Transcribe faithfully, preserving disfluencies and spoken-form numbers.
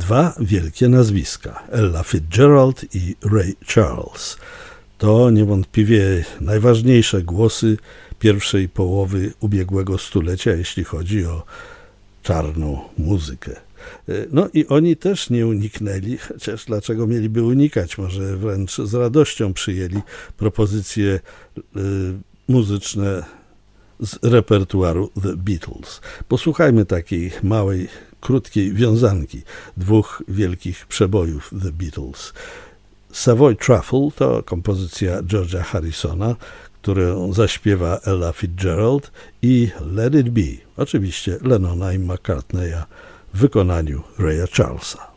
dwa wielkie nazwiska, Ella Fitzgerald i Ray Charles. To niewątpliwie najważniejsze głosy pierwszej połowy ubiegłego stulecia, jeśli chodzi o czarną muzykę. No i oni też nie uniknęli, chociaż dlaczego mieliby unikać? Może wręcz z radością przyjęli propozycje y, muzyczne z repertuaru The Beatles. Posłuchajmy takiej małej, krótkiej wiązanki dwóch wielkich przebojów The Beatles. Savoy Truffle to kompozycja George'a Harrisona, którą zaśpiewa Ella Fitzgerald, i Let It Be, oczywiście Lennona i McCartneya w wykonaniu Raya Charlesa.